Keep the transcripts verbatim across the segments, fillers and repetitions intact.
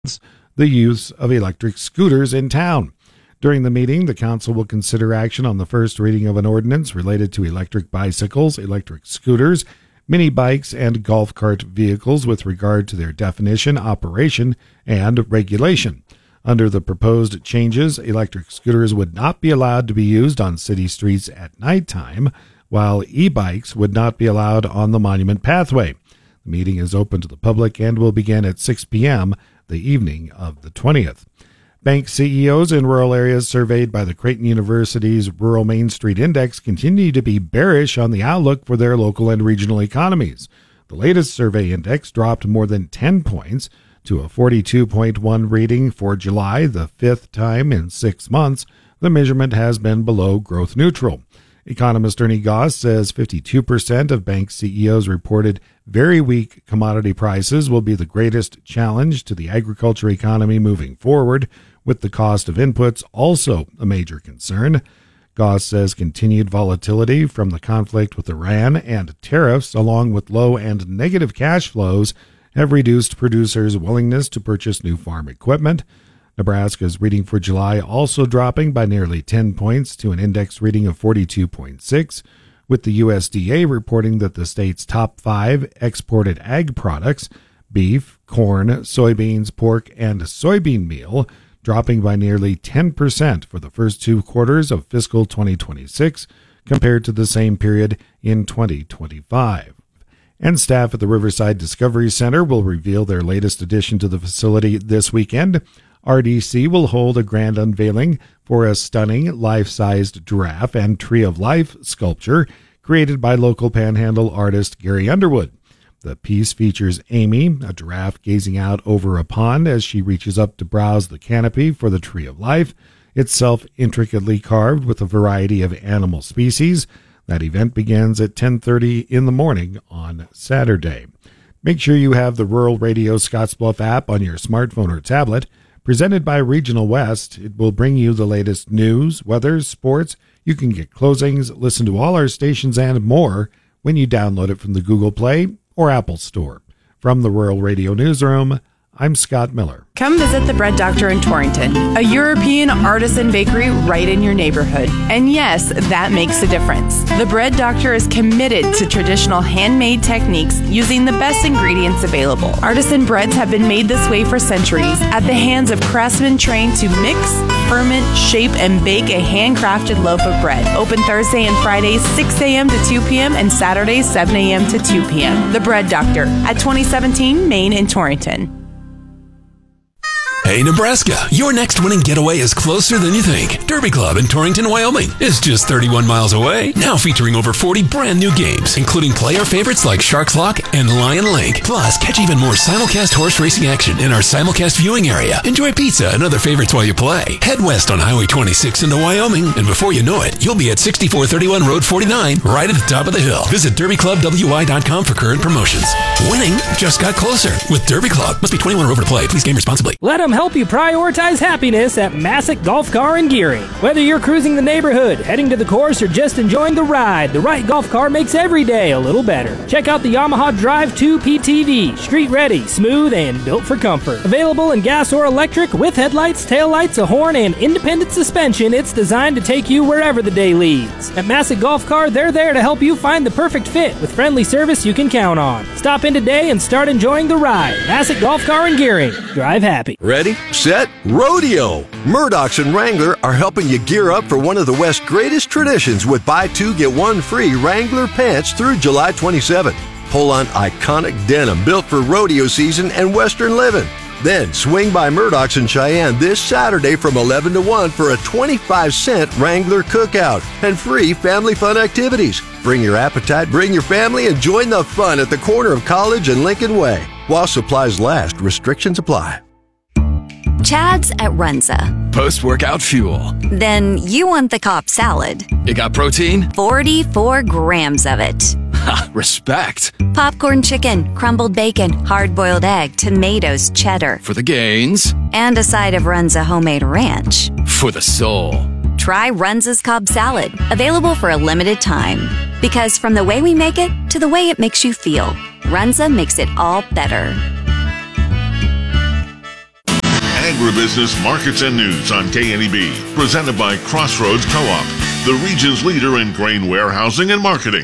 the use of electric scooters in town. During the meeting, the council will consider action on the first reading of an ordinance related to electric bicycles, electric scooters, mini bikes, and golf cart vehicles with regard to their definition, operation, and regulation. Under the proposed changes, electric scooters would not be allowed to be used on city streets at nighttime, while e-bikes would not be allowed on the Monument Pathway. The meeting is open to the public and will begin at six p.m. the evening of the twentieth. Bank C E Os in rural areas surveyed by the Creighton University's Rural Main Street Index continue to be bearish on the outlook for their local and regional economies. The latest survey index dropped more than ten points to a forty-two point one reading for July, the fifth time in six months. The measurement has been below growth neutral. Economist Ernie Goss says fifty-two percent of bank C E Os reported very weak commodity prices will be the greatest challenge to the agriculture economy moving forward, with the cost of inputs also a major concern. Goss says continued volatility from the conflict with Iran and tariffs, along with low and negative cash flows, have reduced producers' willingness to purchase new farm equipment. Nebraska's reading for July also dropping by nearly ten points to an index reading of forty-two point six, with the U S D A reporting that the state's top five exported ag products, beef, corn, soybeans, pork, and soybean meal, dropping by nearly ten percent for the first two quarters of fiscal twenty twenty-six compared to the same period in twenty twenty-five. And staff at the Riverside Discovery Center will reveal their latest addition to the facility this weekend. R D C will hold a grand unveiling for a stunning life-sized giraffe and Tree of Life sculpture created by local Panhandle artist Gary Underwood. The piece features Amy, a giraffe gazing out over a pond as she reaches up to browse the canopy for the Tree of Life, itself intricately carved with a variety of animal species. That event begins at ten thirty in the morning on Saturday. Make sure you have the Rural Radio Scottsbluff app on your smartphone or tablet. Presented by Regional West, it will bring you the latest news, weather, sports. You can get closings, listen to all our stations, and more when you download it from the Google Play or Apple Store. From the Rural Radio Newsroom, I'm Scott Miller. Come visit the Bread Doctor in Torrington, a European artisan bakery right in your neighborhood. And yes, that makes a difference. The Bread Doctor is committed to traditional handmade techniques using the best ingredients available. Artisan breads have been made this way for centuries at the hands of craftsmen trained to mix, ferment, shape, and bake a handcrafted loaf of bread. Open Thursday and Fridays six a.m. to two p.m. and Saturdays seven a.m. to two p.m. The Bread Doctor at twenty seventeen Main in Torrington. Hey, Nebraska, your next winning getaway is closer than you think. Derby Club in Torrington, Wyoming is just thirty-one miles away. Now featuring over forty brand new games, including player favorites like Sharks Lock and Lion Link. Plus, catch even more simulcast horse racing action in our simulcast viewing area. Enjoy pizza and other favorites while you play. Head west on Highway twenty-six into Wyoming, and before you know it, you'll be at sixty-four thirty-one Road forty-nine, right at the top of the hill. Visit derby club w y dot com for current promotions. Winning just got closer with Derby Club. Must be twenty-one or over to play. Please game responsibly. Let them help you prioritize happiness at Massick Golf Car and Gearing. Whether you're cruising the neighborhood, heading to the course, or just enjoying the ride, the right golf car makes every day a little better. Check out the Yamaha Drive two P T V. Street ready, smooth, and built for comfort. Available in gas or electric with headlights, taillights, a horn, and independent suspension, it's designed to take you wherever the day leads. At Massick Golf Car, they're there to help you find the perfect fit with friendly service you can count on. Stop in today and start enjoying the ride. Massick Golf Car and Gearing. Drive happy. Ready, set, rodeo! Murdoch's and Wrangler are helping you gear up for one of the West's greatest traditions with buy two, get one free Wrangler pants through July twenty-seventh. Pull on iconic denim built for rodeo season and Western living. Then swing by Murdoch's in Cheyenne this Saturday from eleven to one for a twenty-five cent Wrangler cookout and free family fun activities. Bring your appetite, bring your family, and join the fun at the corner of College and Lincoln Way. While supplies last, restrictions apply. Chad's at Runza. Post-workout fuel. Then you want the Cobb salad. It got protein? forty-four grams of it. Ha, respect. Popcorn chicken, crumbled bacon, hard-boiled egg, tomatoes, cheddar. For the gains. And a side of Runza homemade ranch. For the soul. Try Runza's Cobb salad. Available for a limited time. Because from the way we make it to the way it makes you feel, Runza makes it all better. Agribusiness Markets and News on K N E B, presented by Crossroads Co-op, the region's leader in grain warehousing and marketing.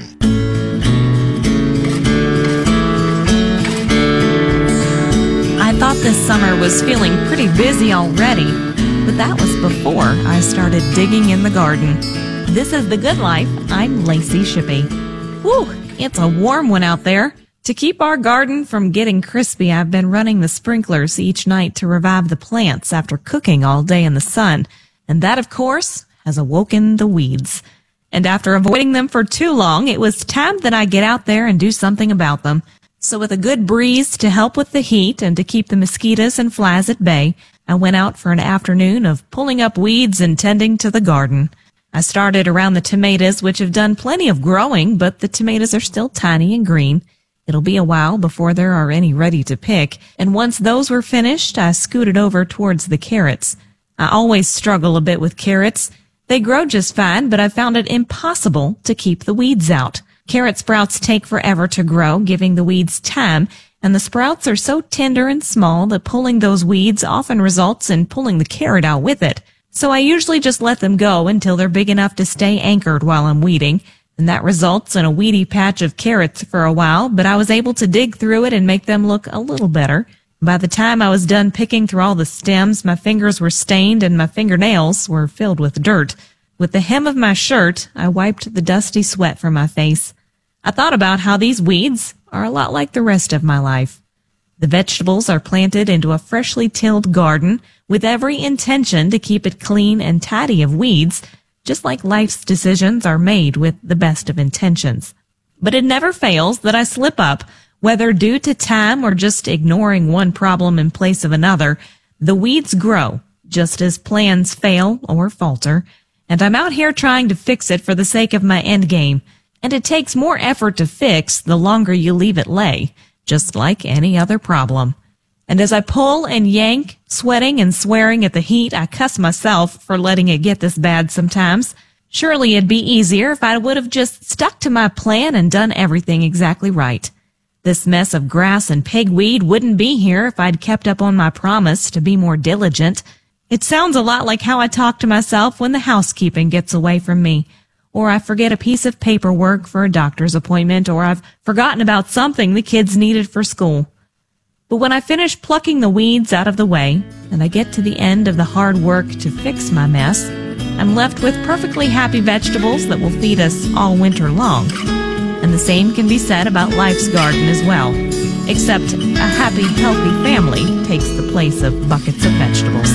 I thought this summer was feeling pretty busy already, but that was before I started digging in the garden. This is The Good Life. I'm Lacey Shippey. Whew, it's a warm one out there. To keep our garden from getting crispy, I've been running the sprinklers each night to revive the plants after cooking all day in the sun. And that, of course, has awoken the weeds. And after avoiding them for too long, it was time that I get out there and do something about them. So with a good breeze to help with the heat and to keep the mosquitoes and flies at bay, I went out for an afternoon of pulling up weeds and tending to the garden. I started around the tomatoes, which have done plenty of growing, but the tomatoes are still tiny and green. It'll be a while before there are any ready to pick, and once those were finished, I scooted over towards the carrots. I always struggle a bit with carrots. They grow just fine, but I found it impossible to keep the weeds out. Carrot sprouts take forever to grow, giving the weeds time, and the sprouts are so tender and small that pulling those weeds often results in pulling the carrot out with it. So I usually just let them go until they're big enough to stay anchored while I'm weeding. And that results in a weedy patch of carrots for a while, but I was able to dig through it and make them look a little better. By the time I was done picking through all the stems, my fingers were stained and my fingernails were filled with dirt. With the hem of my shirt, I wiped the dusty sweat from my face. I thought about how these weeds are a lot like the rest of my life. The vegetables are planted into a freshly tilled garden with every intention to keep it clean and tidy of weeds, just like life's decisions are made with the best of intentions. But it never fails that I slip up, whether due to time or just ignoring one problem in place of another. The weeds grow, just as plans fail or falter, and I'm out here trying to fix it for the sake of my end game. And it takes more effort to fix the longer you leave it lay, just like any other problem. And as I pull and yank, sweating and swearing at the heat, I cuss myself for letting it get this bad sometimes. Surely it'd be easier if I would have just stuck to my plan and done everything exactly right. This mess of grass and pigweed wouldn't be here if I'd kept up on my promise to be more diligent. It sounds a lot like how I talk to myself when the housekeeping gets away from me, or I forget a piece of paperwork for a doctor's appointment, or I've forgotten about something the kids needed for school. But when I finish plucking the weeds out of the way, and I get to the end of the hard work to fix my mess, I'm left with perfectly happy vegetables that will feed us all winter long. And the same can be said about life's garden as well, except a happy, healthy family takes the place of buckets of vegetables.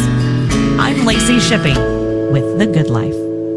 I'm Lacey Shippey with The Good Life.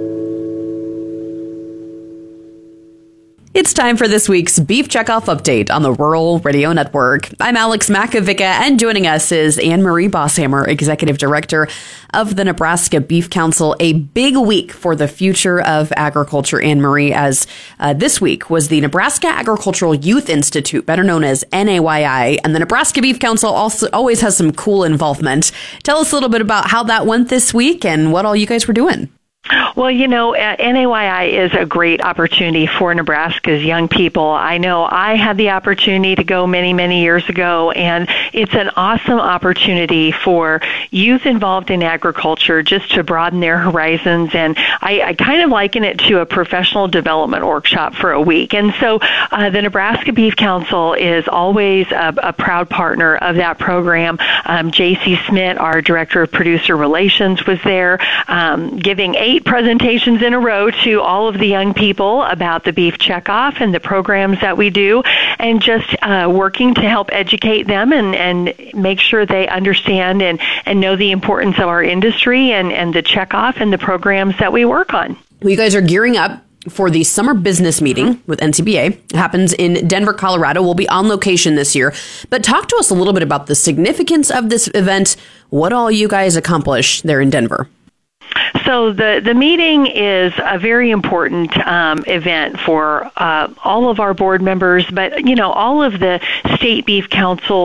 It's time for this week's Beef Checkoff Update on the Rural Radio Network. I'm Alex Makovica, and joining us is Anne Marie Bosshammer, Executive Director of the Nebraska Beef Council. A big week for the future of agriculture, Anne Marie, as uh, this week was the Nebraska Agricultural Youth Institute, better known as N A Y I, and the Nebraska Beef Council also always has some cool involvement. Tell us a little bit about how that went this week and what all you guys were doing. Well, you know, N A Y I is a great opportunity for Nebraska's young people. I know I had the opportunity to go many, many years ago, and it's an awesome opportunity for youth involved in agriculture just to broaden their horizons. And I, I kind of liken it to a professional development workshop for a week. And so uh, the Nebraska Beef Council is always a, a proud partner of that program. Um, J C Smith, our Director of Producer Relations, was there um, giving eight presentations in a row to all of the young people about the Beef Checkoff and the programs that we do, and just uh, working to help educate them and, and make sure they understand and, and know the importance of our industry and, and the checkoff and the programs that we work on. Well, you guys are gearing up for the summer business meeting with N C B A. It happens in Denver, Colorado. We'll be on location this year. But talk to us a little bit about the significance of this event, what all you guys accomplish there in Denver. So the, the meeting is a very important um, event for uh, all of our board members, but, you know, all of the State Beef Council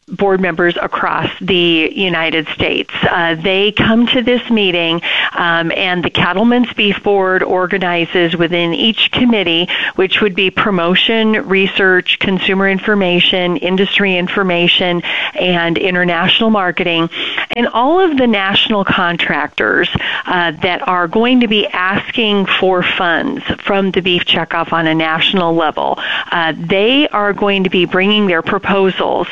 board members across the United States. Uh, they come to this meeting, um, and the Cattlemen's Beef Board organizes within each committee, which would be promotion, research, consumer information, industry information, and international marketing. And all of the national contractors uh, that are going to be asking for funds from the Beef Checkoff on a national level, uh, they are going to be bringing their proposals,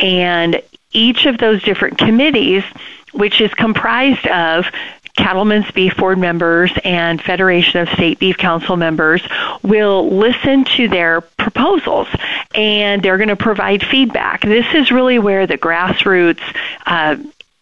and each of those different committees, which is comprised of Cattlemen's Beef Board members and Federation of State Beef Council members, will listen to their proposals, and they're going to provide feedback. This is really where the grassroots uh,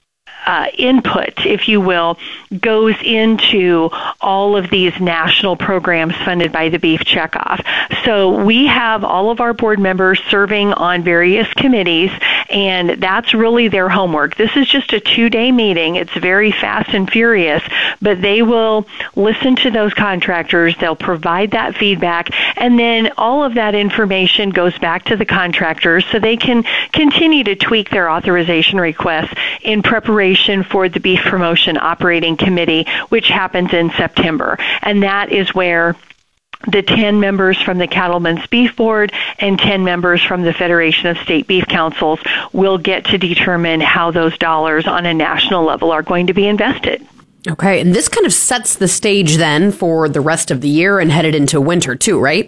Uh, input, if you will, goes into all of these national programs funded by the Beef Checkoff. So we have all of our board members serving on various committees, and that's really their homework. This is just a two-day meeting. It's very fast and furious, but they will listen to those contractors. They'll provide that feedback, and then all of that information goes back to the contractors so they can continue to tweak their authorization requests in preparation for the Beef Promotion Operating Committee, which happens in September. And that is where the ten members from the Cattlemen's Beef Board and ten members from the Federation of State Beef Councils will get to determine how those dollars on a national level are going to be invested. Okay, and this kind of sets the stage then for the rest of the year and headed into winter too, right?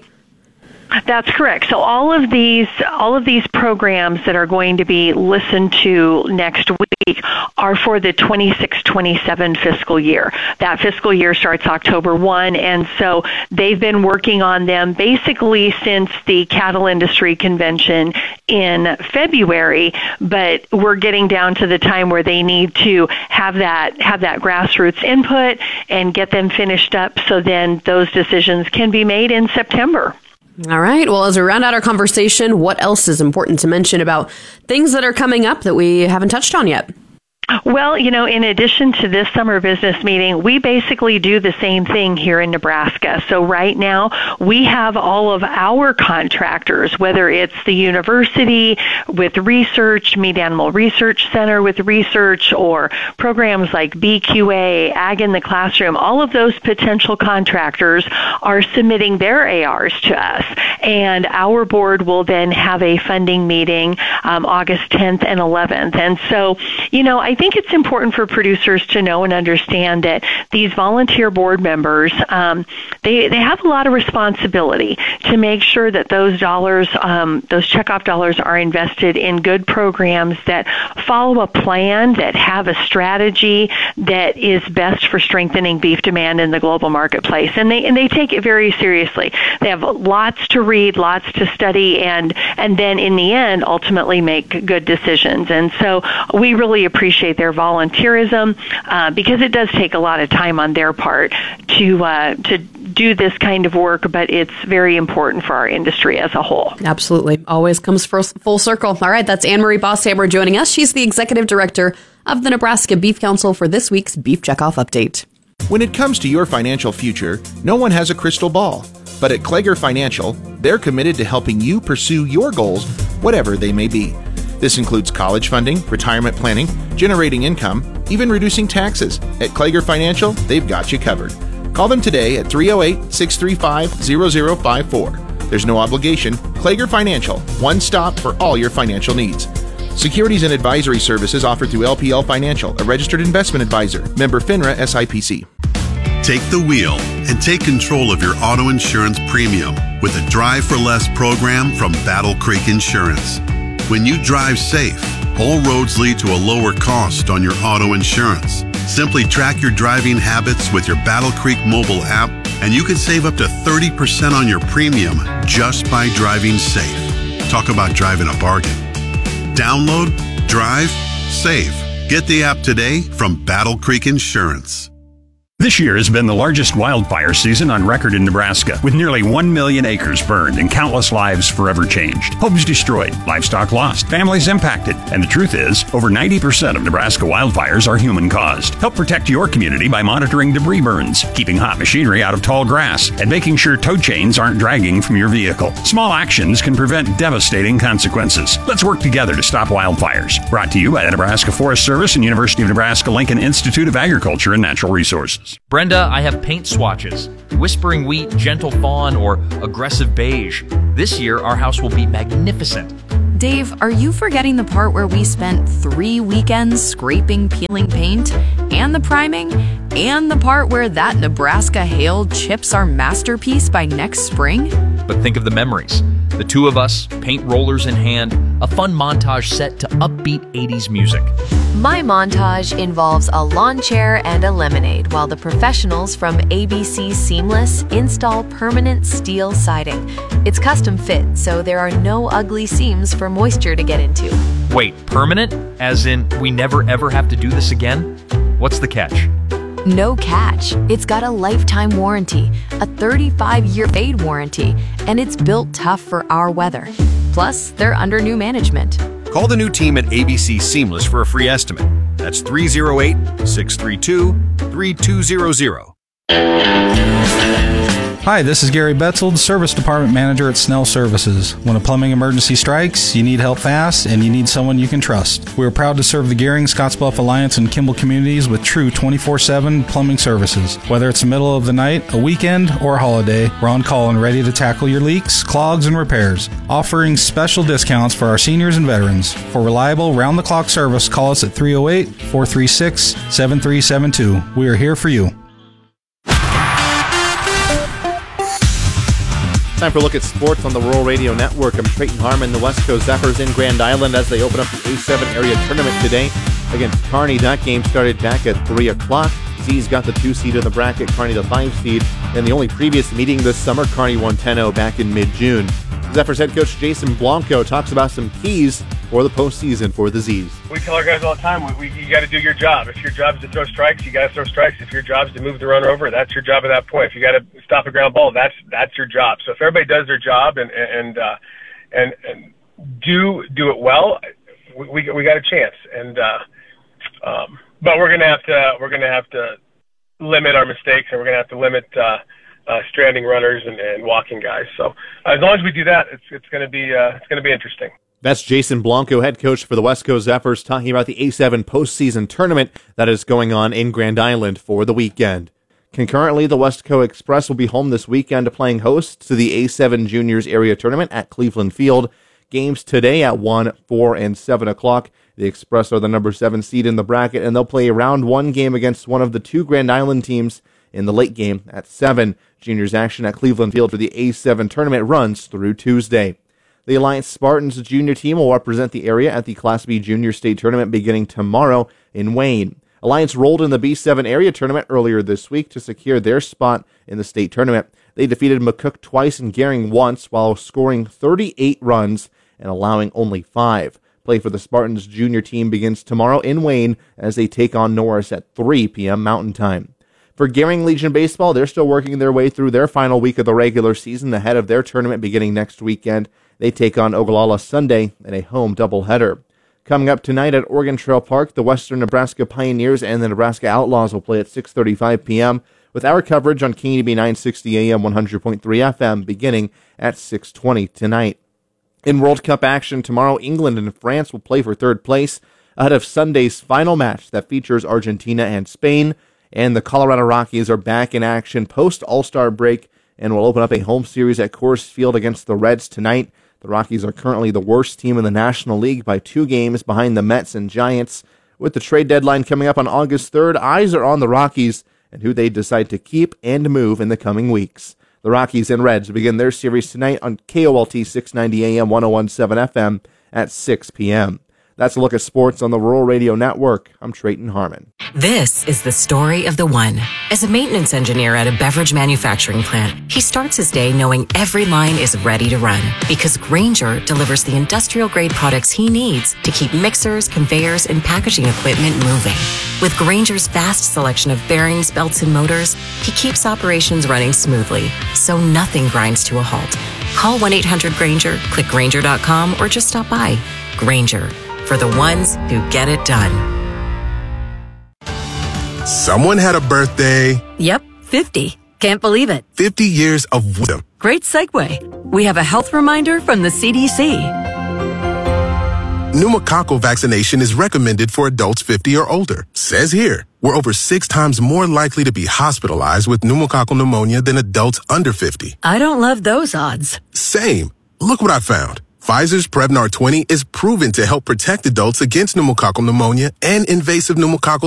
That's correct. So all of these all of these programs that are going to be listened to next week are for the twenty-six twenty-seven fiscal year. That fiscal year starts October first, and so they've been working on them basically since the Cattle Industry Convention in February, but we're getting down to the time where they need to have that have that grassroots input and get them finished up so then those decisions can be made in September. All right. Well, as we round out our conversation, what else is important to mention about things that are coming up that we haven't touched on yet? Well, you know, in addition to this summer business meeting, we basically do the same thing here in Nebraska. So right now, we have all of our contractors, whether it's the university with research, Meat Animal Research Center with research, or programs like B Q A, Ag in the Classroom, all of those potential contractors are submitting their A Rs to us. And our board will then have a funding meeting um, August tenth and eleventh. And so, you know, I I think it's important for producers to know and understand that these volunteer board members, um, they, they have a lot of responsibility to make sure that those dollars, um, those checkoff dollars are invested in good programs that follow a plan, that have a strategy that is best for strengthening beef demand in the global marketplace. And they, and they take it very seriously. They have lots to read, lots to study, and, and then in the end, ultimately make good decisions. And so we really appreciate their volunteerism uh, because it does take a lot of time on their part to uh, to do this kind of work, but it's very important for our industry as a whole. Absolutely. Always comes full circle. All right, that's Anne-Marie Bosshammer joining us. She's the executive director of the Nebraska Beef Council for this week's Beef Checkoff Update. When it comes to your financial future, no one has a crystal ball. But at Klager Financial, they're committed to helping you pursue your goals, whatever they may be. This includes college funding, retirement planning, generating income, even reducing taxes. At Klager Financial, they've got you covered. Call them today at three oh eight, six three five, zero zero five four. There's no obligation. Klager Financial, one stop for all your financial needs. Securities and advisory services offered through L P L Financial, a registered investment advisor. Member FINRA S I P C. Take the wheel and take control of your auto insurance premium with a Drive for Less program from Battle Creek Insurance. When you drive safe, all roads lead to a lower cost on your auto insurance. Simply track your driving habits with your Battle Creek mobile app, and you can save up to thirty percent on your premium just by driving safe. Talk about driving a bargain. Download, drive, save. Get the app today from Battle Creek Insurance. This year has been the largest wildfire season on record in Nebraska, with nearly one million acres burned and countless lives forever changed. Homes destroyed, livestock lost, families impacted, and the truth is, over ninety percent of Nebraska wildfires are human-caused. Help protect your community by monitoring debris burns, keeping hot machinery out of tall grass, and making sure tow chains aren't dragging from your vehicle. Small actions can prevent devastating consequences. Let's work together to stop wildfires. Brought to you by the Nebraska Forest Service and University of Nebraska-Lincoln Institute of Agriculture and Natural Resources. Brenda, I have paint swatches. Whispering Wheat, Gentle Fawn, or Aggressive Beige. This year, our house will be magnificent. Dave, are you forgetting the part where we spent three weekends scraping, peeling paint, and the priming, and the part where that Nebraska hail chips our masterpiece by next spring? But think of the memories. The two of us, paint rollers in hand, a fun montage set to upbeat eighties music. My montage involves a lawn chair and a lemonade while the professionals from A B C Seamless install permanent steel siding. It's custom fit, so there are no ugly seams for moisture to get into. Wait, permanent? As in, we never ever have to do this again? What's the catch? No catch. It's got a lifetime warranty, a thirty-five year fade warranty, and it's built tough for our weather. Plus, they're under new management. Call the new team at A B C Seamless for a free estimate. That's three oh eight, six three two, three two zero zero. Hi, this is Gary Betzold, Service Department Manager at Snell Services. When a plumbing emergency strikes, you need help fast, and you need someone you can trust. We are proud to serve the Gehring, Scottsbluff Alliance, and Kimball communities with true twenty-four seven plumbing services. Whether it's the middle of the night, a weekend, or a holiday, we're on call and ready to tackle your leaks, clogs, and repairs, offering special discounts for our seniors and veterans. For reliable, round-the-clock service, call us at three oh eight, four three six, seven three seven two. We are here for you. Time for a look at sports on the Rural Radio Network. I'm Trayton Harmon. The West Coast Zephyrs in Grand Island as they open up the A seven area tournament today against Kearney. That game started back at three o'clock. Z's got the two seed in the bracket, Kearney the five seed. And the only previous meeting this summer, Kearney won ten oh back in mid-June. Zephyrs head coach Jason Blanco talks about some keys for the postseason for the Z's. We tell our guys all the time, we, we, you got to do your job. If your job is to throw strikes, you got to throw strikes. If your job is to move the runner over, that's your job at that point. If you got to stop a ground ball, that's that's your job. So if everybody does their job and and uh, and, and do do it well, we we, we got a chance. And uh, um, but we're gonna have to we're gonna have to limit our mistakes, and we're gonna have to limit uh, uh, stranding runners and, and walking guys. So uh, as long as we do that, it's it's gonna be uh, it's gonna be interesting. That's Jason Blanco, head coach for the West Coast Zephyrs, talking about the A seven postseason tournament that is going on in Grand Island for the weekend. Concurrently, the West Coast Express will be home this weekend playing host to the A seven Juniors Area Tournament at Cleveland Field. Games today at one, four, and seven o'clock. The Express are the number seven seed in the bracket, and they'll play a round one game against one of the two Grand Island teams in the late game at seven. Juniors action at Cleveland Field for the A seven tournament runs through Tuesday. The Alliance Spartans junior team will represent the area at the Class B Junior State Tournament beginning tomorrow in Wayne. Alliance rolled in the B seven area tournament earlier this week to secure their spot in the state tournament. They defeated McCook twice and Gehring once while scoring thirty-eight runs and allowing only five. Play for the Spartans junior team begins tomorrow in Wayne as they take on Norris at three p.m. Mountain Time. For Gehring Legion Baseball, they're still working their way through their final week of the regular season ahead of their tournament beginning next weekend. They take on Ogallala Sunday in a home doubleheader. Coming up tonight at Oregon Trail Park, the Western Nebraska Pioneers and the Nebraska Outlaws will play at six thirty-five p.m. with our coverage on K N E B nine sixty A M, one hundred point three F M beginning at six twenty tonight. In World Cup action tomorrow, England and France will play for third place ahead of Sunday's final match that features Argentina and Spain. And the Colorado Rockies are back in action post All-Star break and will open up a home series at Coors Field against the Reds tonight. The Rockies are currently the worst team in the National League by two games behind the Mets and Giants. With the trade deadline coming up on August third, eyes are on the Rockies and who they decide to keep and move in the coming weeks. The Rockies and Reds begin their series tonight on K O L T six ninety A M, one oh one point seven F M at six p.m. That's a look at sports on the Rural Radio Network. I'm Trayton Harmon. This is the story of the one. As a maintenance engineer at a beverage manufacturing plant, he starts his day knowing every line is ready to run because Grainger delivers the industrial-grade products he needs to keep mixers, conveyors, and packaging equipment moving. With Grainger's vast selection of bearings, belts, and motors, he keeps operations running smoothly, so nothing grinds to a halt. Call one eight hundred Grainger, click Grainger dot com, or just stop by. Grainger, for the ones who get it done. Someone had a birthday. Yep, fifty. Can't believe it. fifty years of wisdom. Great segue. We have a health reminder from the C D C. Pneumococcal vaccination is recommended for adults fifty or older. Says here, we're over six times more likely to be hospitalized with pneumococcal pneumonia than adults under fifty. I don't love those odds. Same. Look what I found. Pfizer's Prevnar twenty is proven to help protect adults against pneumococcal pneumonia and invasive pneumococcal